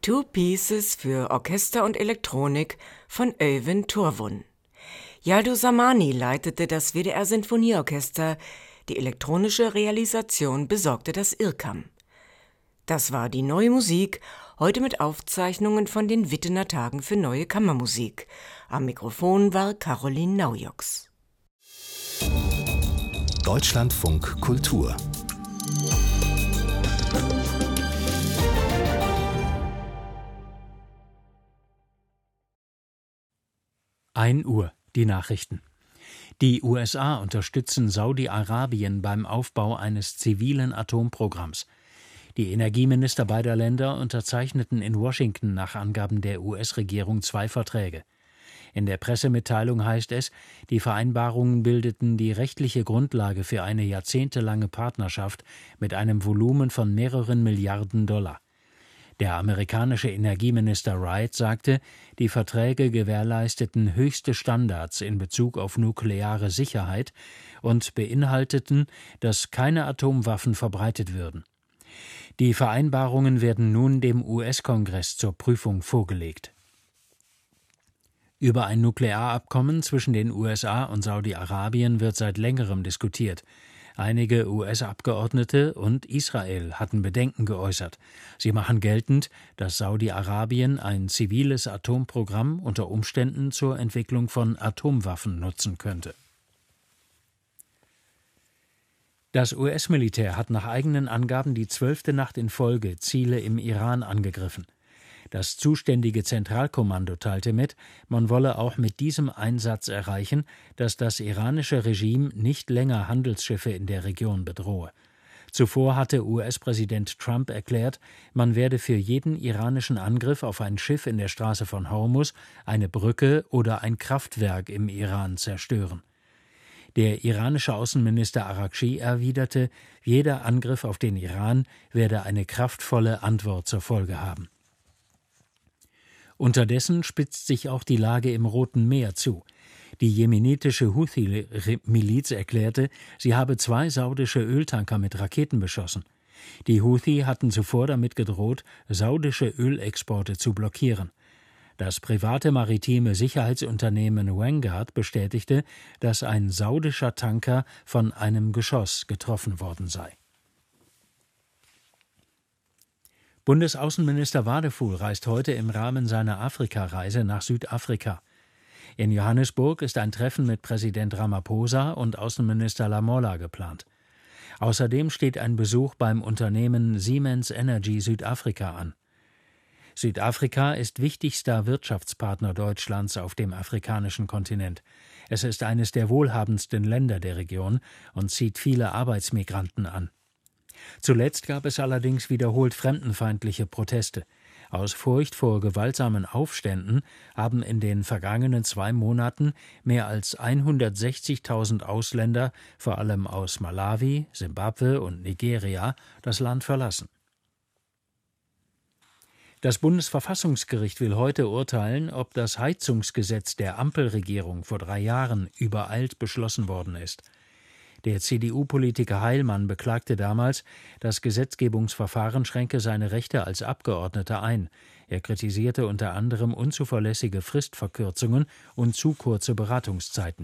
Two Pieces für Orchester und Elektronik von Øyvind Torvund. Yaldo Zamani leitete das WDR-Sinfonieorchester, die elektronische Realisation besorgte das IRCAM. Das war die neue Musik, heute mit Aufzeichnungen von den Wittener Tagen für neue Kammermusik. Am Mikrofon war Caroline Naujoks. Deutschlandfunk Kultur. Uhr, die Nachrichten. Die USA unterstützen Saudi-Arabien beim Aufbau eines zivilen Atomprogramms. Die Energieminister beider Länder unterzeichneten in Washington nach Angaben der US-Regierung 2 Verträge. In der Pressemitteilung heißt es, die Vereinbarungen bildeten die rechtliche Grundlage für eine jahrzehntelange Partnerschaft mit einem Volumen von mehreren Milliarden $. Der amerikanische Energieminister Wright sagte, die Verträge gewährleisteten höchste Standards in Bezug auf nukleare Sicherheit und beinhalteten, dass keine Atomwaffen verbreitet würden. Die Vereinbarungen werden nun dem US-Kongress zur Prüfung vorgelegt. Über ein Nuklearabkommen zwischen den USA und Saudi-Arabien wird seit längerem diskutiert. Einige US-Abgeordnete und Israel hatten Bedenken geäußert. Sie machen geltend, dass Saudi-Arabien ein ziviles Atomprogramm unter Umständen zur Entwicklung von Atomwaffen nutzen könnte. Das US-Militär hat nach eigenen Angaben die 12. Nacht in Folge Ziele im Iran angegriffen. Das zuständige Zentralkommando teilte mit, man wolle auch mit diesem Einsatz erreichen, dass das iranische Regime nicht länger Handelsschiffe in der Region bedrohe. Zuvor hatte US-Präsident Trump erklärt, man werde für jeden iranischen Angriff auf ein Schiff in der Straße von Hormuz eine Brücke oder ein Kraftwerk im Iran zerstören. Der iranische Außenminister Araghchi erwiderte, jeder Angriff auf den Iran werde eine kraftvolle Antwort zur Folge haben. Unterdessen spitzt sich auch die Lage im Roten Meer zu. Die jemenitische Houthi-Miliz erklärte, sie habe 2 saudische Öltanker mit Raketen beschossen. Die Houthi hatten zuvor damit gedroht, saudische Ölexporte zu blockieren. Das private maritime Sicherheitsunternehmen Vanguard bestätigte, dass ein saudischer Tanker von einem Geschoss getroffen worden sei. Bundesaußenminister Wadefuhl reist heute im Rahmen seiner Afrikareise nach Südafrika. In Johannesburg ist ein Treffen mit Präsident Ramaphosa und Außenminister Lamola geplant. Außerdem steht ein Besuch beim Unternehmen Siemens Energy Südafrika an. Südafrika ist wichtigster Wirtschaftspartner Deutschlands auf dem afrikanischen Kontinent. Es ist eines der wohlhabendsten Länder der Region und zieht viele Arbeitsmigranten an. Zuletzt gab es allerdings wiederholt fremdenfeindliche Proteste. Aus Furcht vor gewaltsamen Aufständen haben in den vergangenen 2 Monaten mehr als 160.000 Ausländer, vor allem aus Malawi, Simbabwe und Nigeria, das Land verlassen. Das Bundesverfassungsgericht will heute urteilen, ob das Heizungsgesetz der Ampelregierung vor 3 Jahren übereilt beschlossen worden ist. Der CDU-Politiker Heilmann beklagte damals, das Gesetzgebungsverfahren schränke seine Rechte als Abgeordneter ein. Er kritisierte unter anderem unzuverlässige Fristverkürzungen und zu kurze Beratungszeiten.